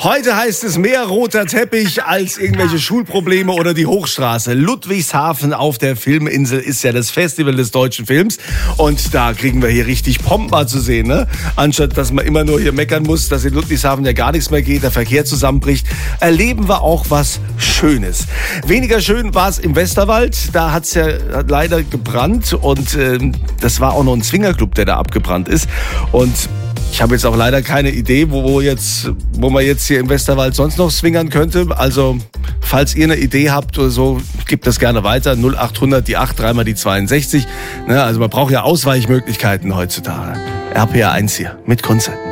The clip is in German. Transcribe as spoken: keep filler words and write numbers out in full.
Heute heißt es mehr roter Teppich als irgendwelche Schulprobleme oder die Hochstraße. Ludwigshafen auf der Filminsel ist ja das Festival des deutschen Films. Und da kriegen wir hier richtig Pompa zu sehen, ne? Anstatt, dass man immer nur hier meckern muss, dass in Ludwigshafen ja gar nichts mehr geht, der Verkehr zusammenbricht, erleben wir auch was Schönes. Weniger schön war es im Westerwald. Da hat es ja leider gebrannt und äh, das war auch noch ein Swingerclub, der da abgebrannt ist. Und ich habe jetzt auch leider keine Idee, wo, wo, jetzt, wo man jetzt hier im Westerwald sonst noch swingern könnte. Also, falls ihr eine Idee habt oder so, gebt das gerne weiter. null acht hundert, die acht, dreimal die zweiundsechzig. Ne, also man braucht ja Ausweichmöglichkeiten heutzutage. R P R eins hier mit Kunze.